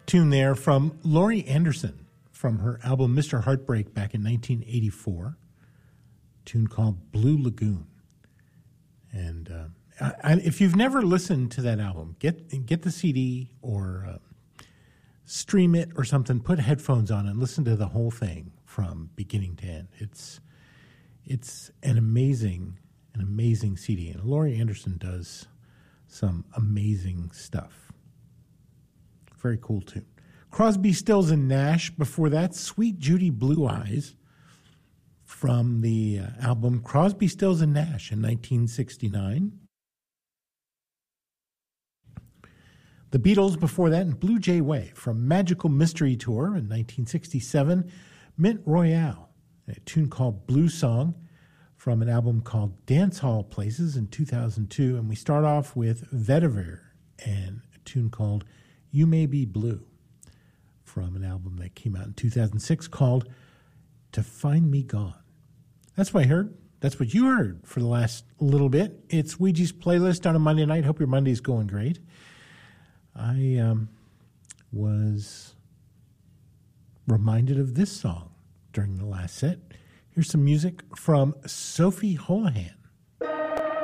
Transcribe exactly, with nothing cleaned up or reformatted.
tune there from Laurie Anderson from her album Mister Heartbreak back in nineteen eighty-four, a tune called Blue Lagoon. And uh, I, I, if you've never listened to that album, get get the C D or uh, stream it or something, put headphones on and listen to the whole thing from beginning to end. It's it's an amazing, an amazing C D. And Laurie Anderson does some amazing stuff. Very cool tune. Crosby, Stills, and Nash. Before that, Sweet Judy Blue Eyes from the uh, album Crosby, Stills, and Nash in nineteen sixty-nine. The Beatles before that, and Blue Jay Way from Magical Mystery Tour in nineteen sixty-seven. Mint Royale, a tune called Blue Song from an album called Dance Hall Places in two thousand two. And we start off with Vetiver and a tune called You May Be Blue from an album that came out in two thousand six called To Find Me Gone. That's what I heard. That's what you heard for the last little bit. It's Ouija's playlist on a Monday night. Hope your Monday's going great. I um, was reminded of this song during the last set. Here's some music from Sophie Holohan.